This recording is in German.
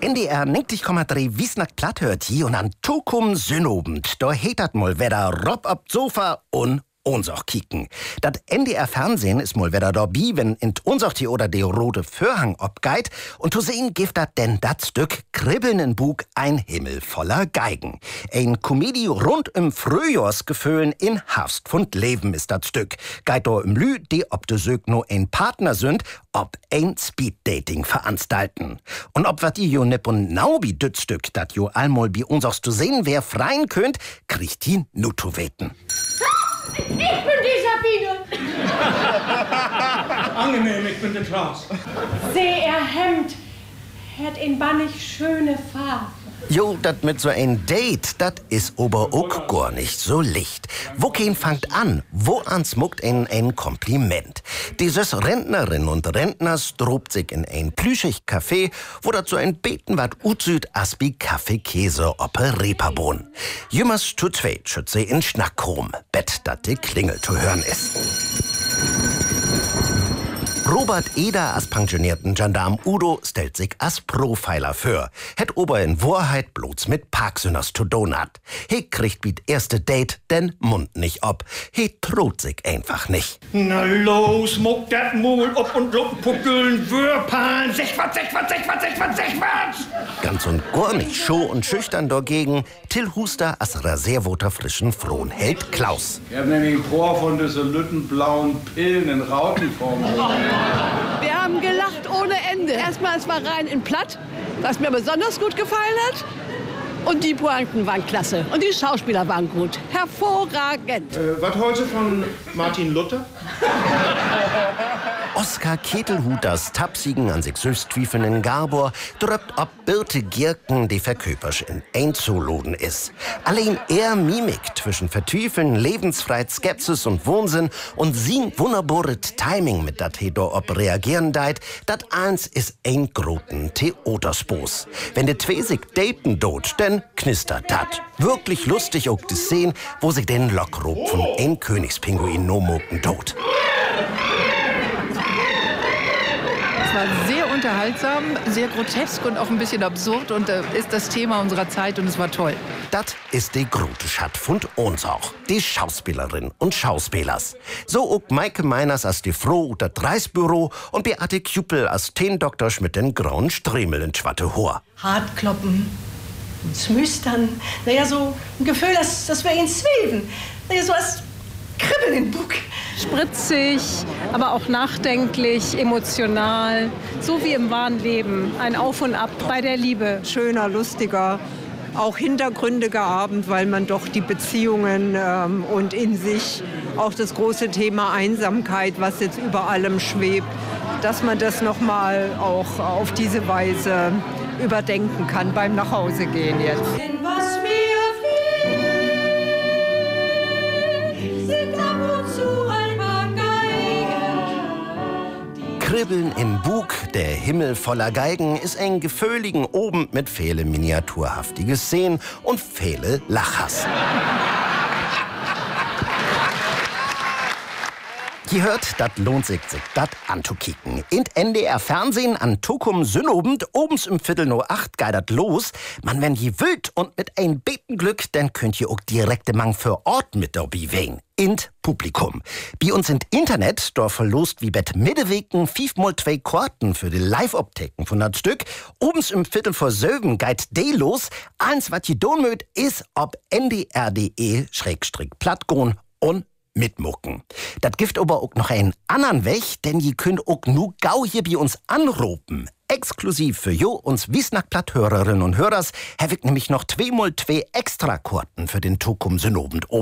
NDR 90,3 Wiesnack platt hört hier und an Tokum Sünobend. Da hetet mal wieder Rob ab Sofa und uns auch kicken. Dat NDR Fernsehen ist mal wieder dabei, wenn in uns auch die oder der rote Vorhang abgeht. Und zu sehen gibt dat denn dat Stück Kribbeln in Bug ein Himmel voller Geigen. Ein Komödie rund im Frühjahrsgefühlen in Herbst und Leben ist dat Stück. Geht da im Lü, die ob de Sög no ein Partner sind, ob ein Speeddating veranstalten. Und ob wat die jo nipp und naubi düt Stück, dat jo allmol bi uns auch zu sehen, wer freien könnt, kriegt die nur zu weten. Ich bin die Sabine. Angenehm, ich bin der Klaus. Seh, er Hemd. Hat in bannig schöne Farbe. Jo, dat mit so ein Date, dat is aber auch gar nicht so licht. Wo kein fangt an, wo ans muckt ein Kompliment. Dieses Rentnerin und Rentner strobt sich in ein plüschig Café, wo dat so ein Beten wat utsüd asbi Kaffee-Käse oppe Reeperbahn. Jümmers zu zweit schützt sie in Schnack rum, Bett dat die Klingel zu hören ist. Robert Eder als pensionierten Gendarm Udo stellt sich als Profiler für. Het ober in Wahrheit bloß mit Parksünners zu tun hat. He kriegt biet erste Date den Mund nicht ab. He traut sich einfach nicht. Na los, muck dat Mul ob und Puckeln, Würpan, sech wat. Ganz und gar nicht show und schüchtern dagegen Till Huster als Reservoter frischen Frohnheld Klaus. Ich hab nämlich ein paar von diesen lüttenblauen Pillen in Rautenform. Wir haben gelacht ohne Ende. Erstmal, es war rein in Platt, was mir besonders gut gefallen hat. Und die Pointen waren klasse. Und die Schauspieler waren gut. Hervorragend. Was heute von Martin Luther? Oskar Ketelhuters Tapsigen an sich selbst twiefelnden Gabor dröppt ob Birte Gierken, die verköpersch in einzuladen ist. Allein er Mimik zwischen Vertwiefeln, Lebensfreiheit, Skepsis und Wahnsinn und sin wunderbaret Timing mit dat Hedor ob reagieren deit, dat eins ist ein groten Theatersbos. Wenn de zwei sich daten dot, denn knistert dat. Wirklich lustig auch die Szene, wo sich den Lockrob von ein Königspinguin no moken tot. Es war sehr unterhaltsam, sehr grotesk und auch ein bisschen absurd und ist das Thema unserer Zeit und es war toll. Das ist die grote Schat von uns auch, die Schauspielerin und Schauspielers. So auch Maike Meiners als die Frau das Reisbüro und Beate Küppel als Teendoktor mit den grauen Stremel in schwatte Haar. Hartkloppen, Smüstern. Naja, so ein Gefühl, dass wir ihn zweben. Naja, so als Kribbeln im Bug. Spritzig, aber auch nachdenklich, emotional, so wie im wahren Leben. Ein Auf und Ab bei der Liebe. Schöner, lustiger, auch hintergründiger Abend, weil man doch die Beziehungen und in sich auch das große Thema Einsamkeit, was jetzt über allem schwebt, dass man das noch mal auch auf diese Weise überdenken kann beim Nachhausegehen jetzt. Denn was mir fehlt, sind ab und zu ein paar Geigen. Kribbeln im Bug, der Himmel voller Geigen, ist ein geföhligen Oben mit viele miniaturhaftige Szenen und viele Lachers. Ihr hört, dat lohnt sich dat anzukicken. In NDR Fernsehen an Tokum Sünobend, obens im 7:45 geht dat los. Man, wenn je wild und mit ein Betenglück, dann könnt ihr auch direkte Mang für Ort mit dabei wehen. Int Publikum. Bei uns im Internet, da verlost wie bet Mitteweken 5x2 Karten für die Live-Optiken von dat Stück. Obens im 7:15 geht de los. Eins, wat je don mögt, is ob ndr.de/plattgon und mitmucken. Dat gibt aber auch noch einen anderen Weg, denn je könnt auch nu gau hier bei uns anrufen. Exklusiv für jo uns Wiesnack-Platt-Hörerinnen und Hörers habe ich nämlich noch 2x2 Extra-Karten für den Tokum Sünobend